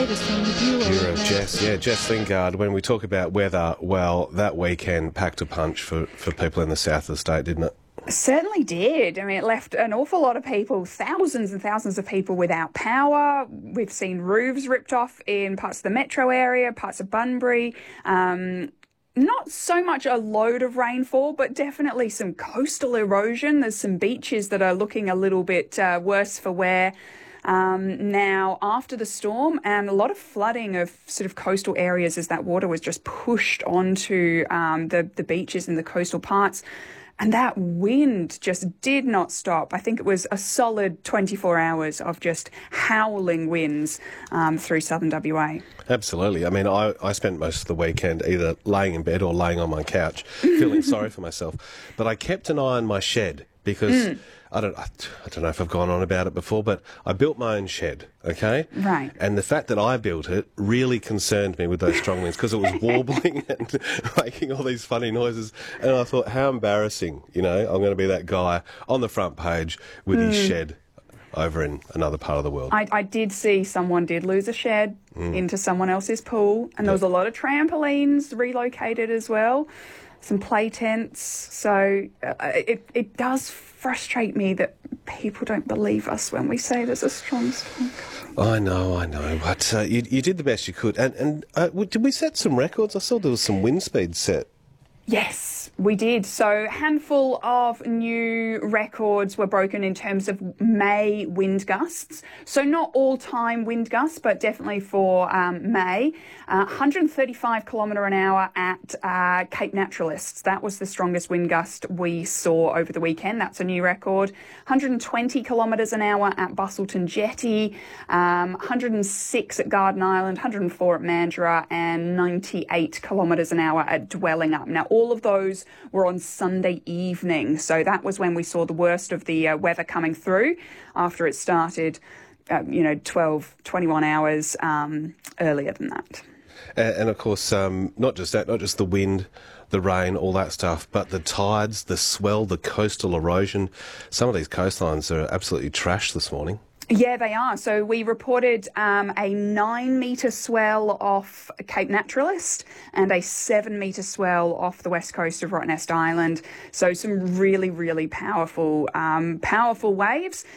latest from the Bureau. Bureau, Jess. Yeah, Jess Lingard. When we talk about weather, well, that weekend packed a punch for people in the south of the state, didn't it? Certainly did. I mean, it left an awful lot of people, thousands and thousands of people without power. We've seen roofs ripped off in parts of the metro area, parts of Bunbury. Not so much a load of rainfall, but definitely some coastal erosion. There's some beaches that are looking a little bit worse for wear now after the storm, and a lot of flooding of sort of coastal areas as that water was just pushed onto the beaches in the coastal parts. And that wind just did not stop. I think it was a solid 24 hours of just howling winds through southern WA. Absolutely. I mean, I spent most of the weekend either laying in bed or laying on my couch, feeling sorry for myself. But I kept an eye on my shed because I don't know if I've gone on about it before, but I built my own shed, okay? Right. And the fact that I built it really concerned me with those strong winds because it was warbling and making all these funny noises. And I thought, how embarrassing, you know, I'm going to be that guy on the front page with his shed over in another part of the world. I did see someone did lose a shed into someone else's pool, and there was a lot of trampolines relocated as well, some play tents. So it does frustrate me that people don't believe us when we say there's a strong storm coming. I know, but you did the best you could. And did we set some records? I saw there was some wind speed set. Yes, we did. So a handful of new records were broken in terms of May wind gusts. So not all-time wind gusts, but definitely for May. 135 kilometre an hour at Cape Naturalists. That was the strongest wind gust we saw over the weekend. That's a new record. 120 kilometres an hour at Bustleton Jetty. 106 at Garden Island. 104 at Mandurah. And 98 kilometres an hour at Dwellingup. Now, all of those were on Sunday evening. So that was when we saw the worst of the weather coming through after it started, 12, 21 hours earlier than that. And of course, not just the wind, the rain, all that stuff, but the tides, the swell, the coastal erosion. Some of these coastlines are absolutely trashed this morning. Yeah, they are. So we reported a 9-metre swell off Cape Naturalist and a 7-metre swell off the west coast of Rottnest Island. So some really, really powerful waves.